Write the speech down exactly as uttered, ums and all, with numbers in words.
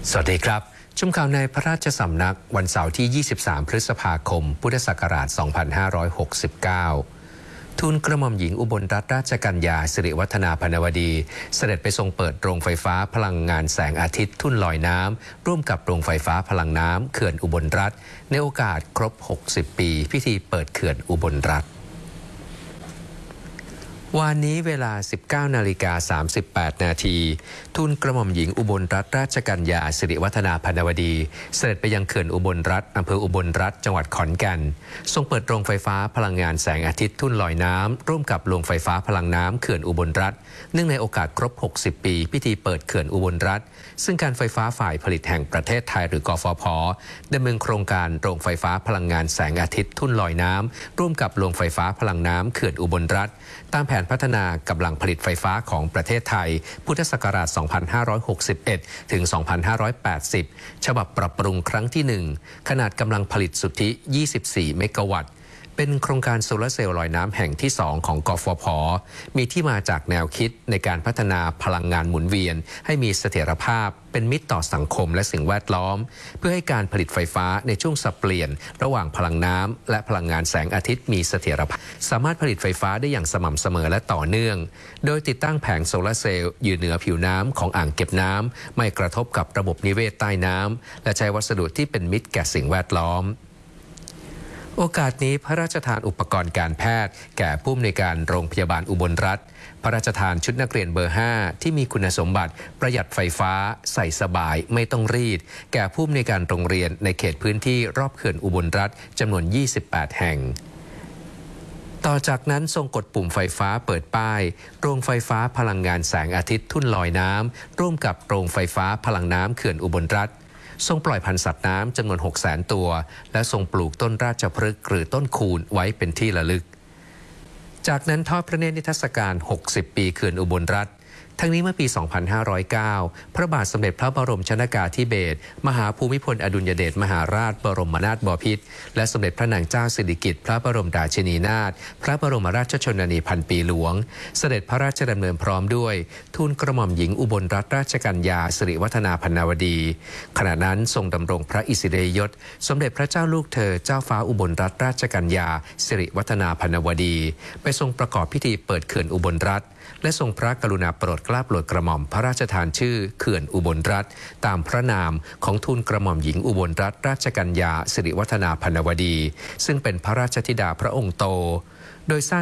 สวัสดีครับชมข่าวในพระราชสำนักวันเสาร์ที่ ยี่สิบสาม พฤษภาคม พุทธศักราช สองพันห้าร้อยหกสิบเก้า ทูลกระหม่อมหญิงอุบลรัตนราชกัญญาสิริวัฒนาพนวดี เสด็จไปทรงเปิดโรงไฟฟ้าพลังงานแสงอาทิตย์ทุ่นลอยน้ำร่วมกับโรงไฟฟ้าพลังน้ำเขื่อนอุบลรัตน์ในโอกาสครบ หกสิบ ปีพิธีเปิดเขื่อนอุบลรัตน์วันนี้เวลา สิบเก้านาฬิกาสามสิบแปด นาทีทูลกระหม่อมหญิงอุบลรัตนราชกัญญาสิริวัฒนาพนวดีเสด็จไปยังเขื่อนอุบลรัตน์อำเภออุบลรัตน์จังหวัดขอนแก่นทรงเปิดโรงไฟฟ้าพลังงานแสงอาทิตย์ทุ่นลอยน้ำร่วมกับโรงไฟฟ้าพลังน้ำเขื่อนอุบลรัตน์เนื่องในโอกาสครบ หกสิบ ปีพิธีเปิดเขื่อนอุบลรัตน์ซึ่งการไฟฟ้าฝ่ายผลิตแห่งประเทศไทยหรือกฟผ.ดำเนินโครงการโรงไฟฟ้าพลังงานแสงอาทิตย์ทุ่นลอยน้ำร่วมกับโรงไฟฟ้าพลังน้ำเขื่อนอุบลรัตน์ตามแผนพัฒนากำลังผลิตไฟฟ้าของประเทศไทยพุทธศักราช สองพันห้าร้อยหกสิบเอ็ด ถึง สองพันห้าร้อยแปดสิบ ฉบับปรับปรุงครั้งที่ หนึ่ง ขนาดกำลังผลิตสุทธิ ยี่สิบสี่ เมกะวัตต์ เป็นโครงการโซลาร์เซลล์ลอยน้ำแห่งที่ สอง ของกฟผ.มีที่มาจากแนวคิดในการพัฒนาพลังงานหมุนเวียนให้มีเสถียรภาพเป็นมิตรต่อสังคมและสิ่งแวดล้อมเพื่อให้การผลิตไฟฟ้าในช่วงสับเปลี่ยนระหว่างพลังน้ำและพลังงานแสงอาทิตย์มีเสถียรภาพสามารถผลิตไฟฟ้าได้อย่างสม่ำเสมอและต่อเนื่องโดยติดตั้งแผงโซลาร์เซลล์อยู่เหนือผิวน้ำของอ่างเก็บน้ำไม่กระทบกับระบบนิเวศใต้น้ำและใช้วัสดุที่เป็นมิตรแก่สิ่งแวดล้อมโอกาสนี้พระราชทานอุปกรณ์การแพทย์แก่ผู้อำนวยการโรงพยาบาลอุบลรัตน์พระราชทานชุดนักเรียนเบอร์ ห้าที่มีคุณสมบัติประหยัดไฟฟ้าใส่สบายไม่ต้องรีดแก่ผู้อำนวยการโรงเรียนในเขตพื้นที่รอบเขื่อนอุบลรัตน์จำนวน ยี่สิบแปด แห่งต่อจากนั้นทรงกดปุ่มไฟฟ้าเปิดป้ายโรงไฟฟ้าพลังงานแสงอาทิตย์ทุ่นลอยน้ำร่วมกับโรงไฟฟ้าพลังน้ำเขื่อนอุบลรัตน์ทรงปล่อยพันธุ์สัตว์น้ำจำนวน หกแสน ตัวและทรงปลูกต้นราชพฤกษ์หรือต้นคูนไว้เป็นที่ระลึกจากนั้นทอดพระเนตรนิทรรศการ หกสิบ ปีเขื่อนอุบลรัตน์ทั้งนี้เมื่อปี สองพันห้าร้อยเก้า พระบาทสมเด็จพระบรมชนกาธิเบศรมหาภูมิพลอดุลยเดชมหาราชบรมนาถบพิตรและสมเด็จพระนางเจ้าสิริกิติ์พระบรมราชินีนาถพระบรมราชชนนีพันปีหลวงเสด็จพระราชดำเนินพร้อมด้วยทูลกระหม่อมหญิงอุบลรัตนราชกัญญาสิริวัฒนาพนวดีขณะนั้นทรงดำรงพระอิสริยยศสมเด็จพระเจ้าลูกเธอเจ้าฟ้าอุบลรัตนราชกัญญาสิริวัฒนาพนวดีไปทรงประกอบพิธีเปิดเขื่อนอุบลรัตน์และทรงพระกรุณาโปรดเกล้าโปรดกระหม่อมพระราชทานชื่อเขื่อนอุบลรัตน์ตามพระนามของทูลกระหม่อมหญิงอุบลรัตนราชกัญญาสิริวัฒนาพนวดีซึ่งเป็นพระราชธิดาพระองค์โตโดยสร้าง